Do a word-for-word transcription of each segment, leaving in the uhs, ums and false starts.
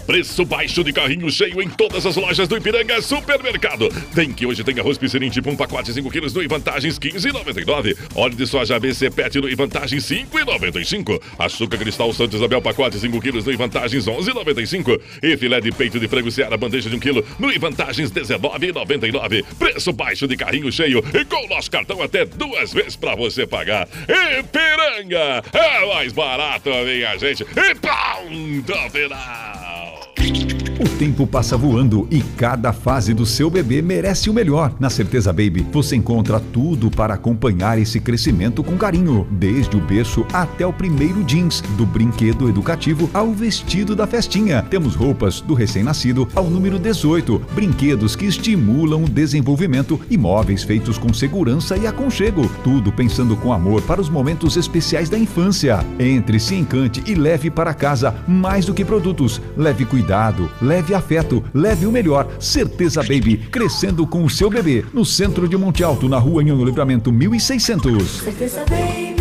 Preço baixo de carrinho cheio em todas as lojas do Ipiranga Supermercado. Tem que hoje tem arroz piscinim tipo um pacote cinco quilos no Vantagens quinze reais e noventa e nove centavos. Óleo de soja A B C Pet no Vantagens cinco reais e noventa e cinco centavos. Açúcar Cristal Santa Isabel pacote cinco quilos no Vantagens onze reais e noventa e cinco centavos. E filé de peito de frango Seara bandeja de um quilo no Vantagens dezenove reais e noventa e nove centavos. Preço baixo de carrinho cheio e com o nosso cartão até duas vezes pra você pagar. Ipiranga é mais barato, minha gente. E ponto final. O tempo passa voando e cada fase do seu bebê merece o melhor. Na Certeza Baby, você encontra tudo para acompanhar esse crescimento com carinho. Desde o berço até o primeiro jeans, do brinquedo educativo ao vestido da festinha. Temos roupas do recém-nascido ao número dezoito, brinquedos que estimulam o desenvolvimento e móveis feitos com segurança e aconchego. Tudo pensando com amor para os momentos especiais da infância. Entre, se encante e leve para casa mais do que produtos. Leve cuidado, leve afeto, leve o melhor. Certeza Baby, crescendo com o seu bebê. No centro de Monte Alto, na rua Nhonho Livramento mil e seiscentos. Certeza Baby.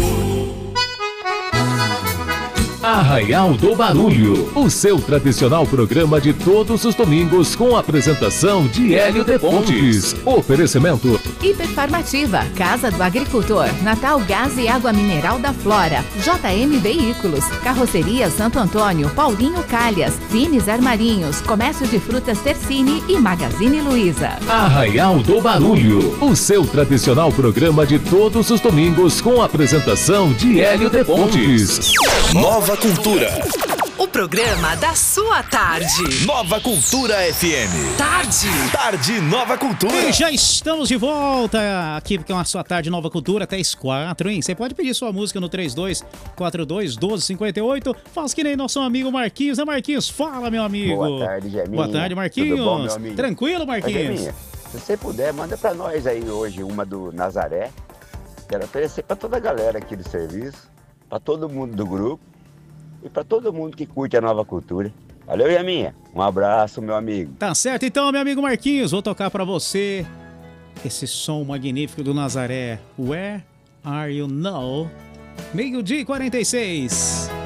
Arraial do Barulho, o seu tradicional programa de todos os domingos com a apresentação de Hélio de Pontes. Oferecimento Hiperfarmativa, Casa do Agricultor, Natal Gás e Água Mineral da Flora, J M Veículos, Carroceria Santo Antônio, Paulinho Calhas, Finis Armarinhos, Comércio de Frutas Tercini e Magazine Luiza. Arraial do Barulho, o seu tradicional programa de todos os domingos com a apresentação de Hélio de Pontes. Nova Cultura. O programa da sua tarde. Nova Cultura F M. Tarde. Tarde Nova Cultura. E já estamos de volta aqui com a sua tarde Nova Cultura até as quatro, hein? Você pode pedir sua música no três dois quatro dois, um dois cinco oito. Faz que nem nosso amigo Marquinhos, né, Marquinhos? Fala, meu amigo. Boa tarde, Jaminha. Boa tarde, Marquinhos. Tudo bom, meu amigo? Tranquilo, Marquinhos? Jaminha, se você puder, manda pra nós aí hoje uma do Nazaré. Quero oferecer pra toda a galera aqui do serviço, pra todo mundo do grupo e pra todo mundo que curte a Nova Cultura. Valeu, Jaminha. Um abraço, meu amigo. Tá certo então, meu amigo Marquinhos. Vou tocar pra você esse som magnífico do Nazaré. Where Are You Now? Meio-dia e quarenta e seis.